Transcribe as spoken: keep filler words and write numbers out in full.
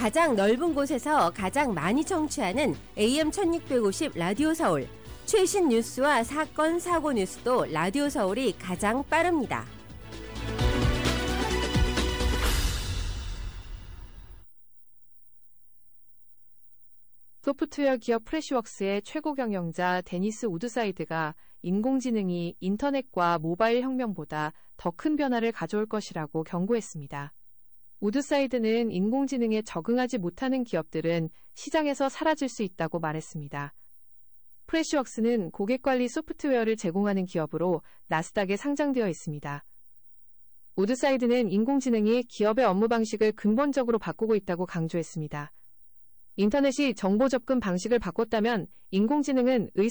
가장 넓은 곳에서 가장 많이 청취하는 에이엠 천육백오십 라디오 서울. 최신 뉴스와 사건, 사고 뉴스도 라디오 서울이 가장 빠릅니다. 소프트웨어 기업 프레시웍스의 최고 경영자 데니스 우드사이드가 인공지능이 인터넷과 모바일 혁명보다 더 큰 변화를 가져올 것이라고 경고했습니다. 우드사이드는 인공지능에 적응하지 못하는 기업들은 시장에서 사라질 수 있다고 말했습니다. 프레시웍스는 고객관리 소프트웨어를 제공하는 기업으로 나스닥에 상장되어 있습니다. 우드사이드는 인공지능이 기업의 업무 방식을 근본적으로 바꾸고 있다고 강조했습니다. 인터넷이 정보 접근 방식을 바꿨다면 인공지능은 의사